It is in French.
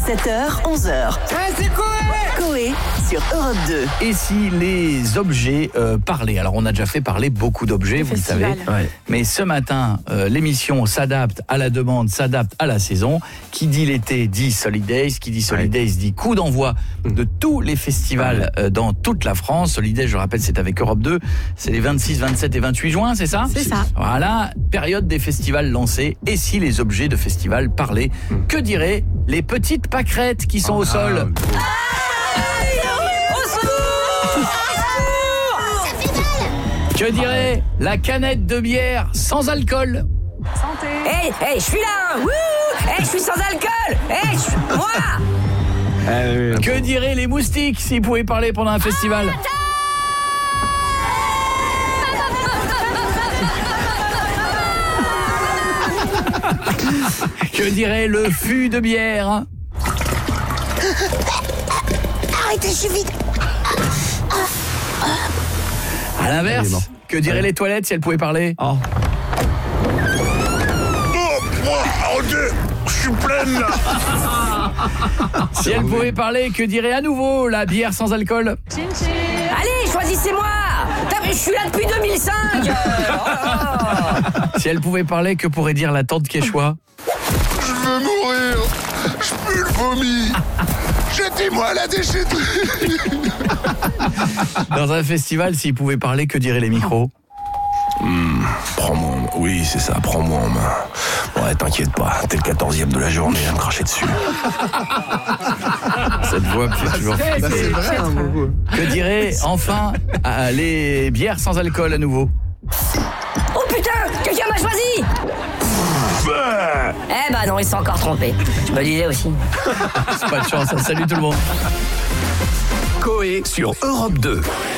7h, 11h. C'est Coé sur Europe 2. Et si les objets parlaient? Alors on a déjà fait parler beaucoup d'objets, vous le savez. Ouais. Mais ce matin, l'émission s'adapte à la demande, s'adapte à la saison. Qui dit l'été dit Solidays. Qui dit Solidays dit coup d'envoi de tous les festivals dans toute la France. Solidays, je rappelle, c'est avec Europe 2. C'est les 26, 27 et 28 juin, c'est ça? C'est ça. Voilà, période des festivals lancés. Et si les objets de festival parlaient? Que diraient les petites pâquerettes qui sont au sol? Que dirait la canette de bière sans alcool? Hey, je suis là. Je suis sans alcool. Moi. Que diraient les moustiques s'ils pouvaient parler pendant un festival? Que dirait le fût de bière? Arrêtez, je suis vide. À l'inverse, que diraient les toilettes si elles pouvaient parler? Je suis pleine là. Si elles pouvaient parler, que dirait à nouveau la bière sans alcool? Allez, choisissez-moi. Je suis là depuis 2005. Si elles pouvaient parler, que pourrait dire la tante Quechua? Je veux mourir. Je pue le vomi. Jetez-moi à la déchetterie. Dans un festival, s'ils pouvaient parler, que diraient les micros? Prends-moi en main. Oui, c'est ça, prends-moi en main. Ouais, t'inquiète pas, t'es le 14e de la journée à me cracher dessus. Cette voix me fait toujours flipper. C'est vrai, beaucoup. Que diraient enfin les bières sans alcool à nouveau? Oh putain, quelqu'un m'a choisi. Eh bah non, il s'est encore trompé. Je me disais aussi. C'est pas de chance, hein. Salut tout le monde. Coé sur Europe 2.